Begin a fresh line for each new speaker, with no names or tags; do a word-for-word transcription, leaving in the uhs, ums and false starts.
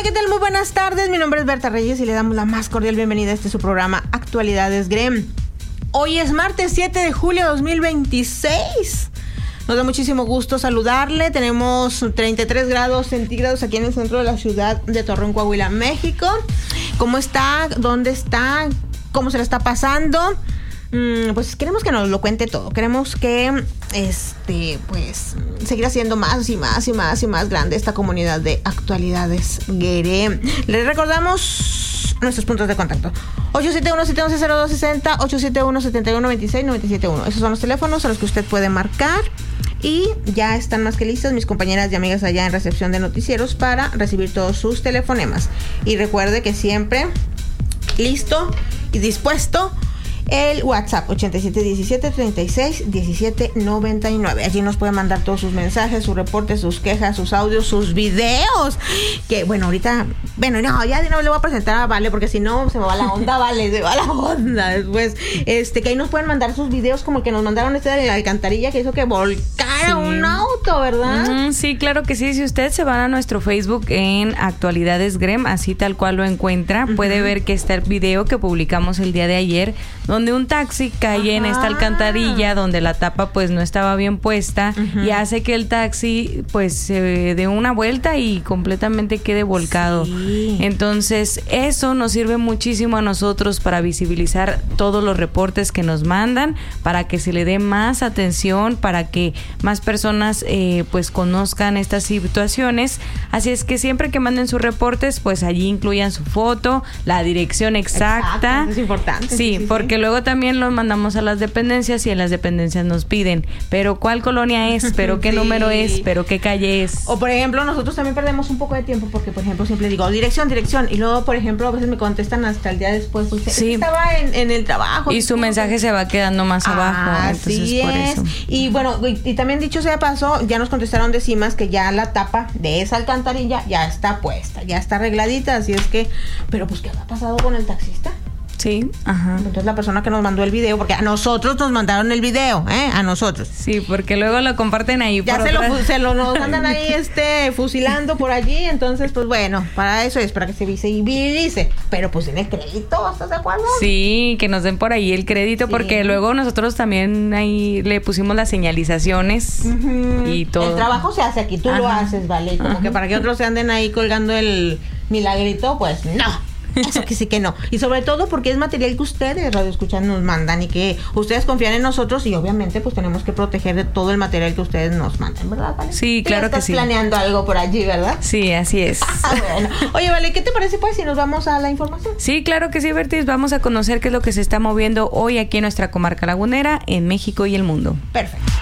Hola, ¿qué tal? Muy buenas tardes. Mi nombre es Berta Reyes y le damos la más cordial bienvenida a este su programa Actualidades Grem. Hoy es martes siete de julio de dos mil veintiséis. Nos da muchísimo gusto saludarle. Tenemos treinta y tres grados centígrados aquí en el centro de la ciudad de Torreón, Coahuila, México. ¿Cómo está? ¿Dónde está? ¿Cómo se le está pasando? Pues queremos que nos lo cuente todo. Queremos que este pues seguir haciendo más y más y más y más grande esta comunidad de Actualidades Grem. Les recordamos nuestros puntos de contacto: ocho siete uno, siete uno cero dos seis cero, ocho siete uno, siete uno dos seis, nueve siete uno. Esos son los teléfonos a los que usted puede marcar. Y ya están más que listas mis compañeras y amigas allá en recepción de noticieros para recibir todos sus telefonemas. Y recuerde que siempre listo y dispuesto el WhatsApp ochenta y siete diecisiete treinta y seis diecisiete noventa y nueve. Allí nos pueden mandar todos sus mensajes, sus reportes, sus quejas, sus audios, sus videos. Que bueno, ahorita, bueno, no, ya de una vez le voy a presentar a Vale, porque si no se me va la onda, Vale, se me va la onda después. Este, que ahí nos pueden mandar sus videos, como el que nos mandaron este de la alcantarilla que hizo que volcara sí. un auto, ¿verdad?
Mm, sí, claro que sí. Si usted se va a nuestro Facebook en Actualidades Grem, así tal cual lo encuentra, uh-huh. puede ver que está el video que publicamos el día de ayer, donde un taxi cae Ajá. en esta alcantarilla donde la tapa pues no estaba bien puesta uh-huh. y hace que el taxi pues se dé una vuelta y completamente quede volcado. Sí. Entonces eso nos sirve muchísimo a nosotros para visibilizar todos los reportes que nos mandan, para que se le dé más atención, para que más personas eh, pues conozcan estas situaciones. Así es que siempre que manden sus reportes, pues allí incluyan su foto, la dirección exacta.
Exacto, eso es importante.
Sí,
sí, sí
porque
sí.
luego también los mandamos a las dependencias y en las dependencias nos piden, pero ¿cuál colonia es? ¿Pero qué sí. número es? ¿Pero qué calle es?
O por ejemplo, nosotros también perdemos un poco de tiempo porque, por ejemplo, siempre digo dirección, dirección, y luego, por ejemplo, a veces me contestan hasta el día después, pues sí. estaba en, en el trabajo.
Y su mensaje se va quedando más
ah,
abajo, entonces
así
por
es.
eso.
Y bueno, y, y también dicho sea de paso, ya nos contestaron de CIMAS que ya la tapa de esa alcantarilla ya está puesta, ya está arregladita, así es que, pero pues ¿qué ha pasado con el taxista?
Sí, ajá.
Entonces la persona que nos mandó el video, porque a nosotros nos mandaron el video, ¿eh? A nosotros.
Sí, porque luego lo comparten ahí.
Ya
por
se,
otra...
lo, se lo nos andan ahí este fusilando por allí, entonces pues bueno, para eso es, para que se visibilice. Pero pues tiene crédito, ¿estás de acuerdo?
Sí, que nos den por ahí el crédito, sí. porque luego nosotros también ahí le pusimos las señalizaciones uh-huh. y todo.
El trabajo se hace aquí, tú ajá. lo haces, ¿vale? Como ajá. que para que otros se anden ahí colgando el milagrito, pues no. Eso que sí que no. Y sobre todo porque es material que ustedes, Radio Escuchan, nos mandan y que ustedes confían en nosotros y obviamente pues tenemos que proteger de todo el material que ustedes nos mandan, ¿verdad, Vale?
Sí, claro que sí.
Estás planeando algo por allí, ¿verdad?
Sí, así es.
Ah, bueno. Oye, Vale, ¿qué te parece pues si nos vamos a la información?
Sí, claro que sí, Bertis. Vamos a conocer qué es lo que se está moviendo hoy aquí en nuestra comarca lagunera, en México y el mundo.
Perfecto.